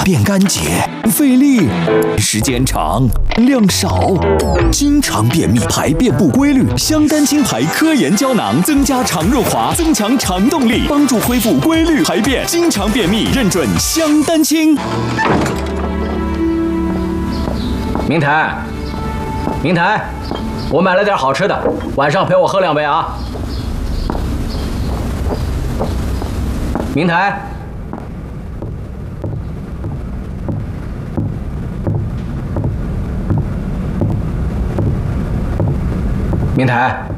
便干洁，不费力，时间长，量少，经常便秘，排便不规律。香丹清牌科研胶囊增加肠润滑，增强肠动力，帮助恢复规律排便。经常便秘，认准香丹清。 明台，明台，我买了点好吃的，晚上陪我喝2杯啊。明台。 明台，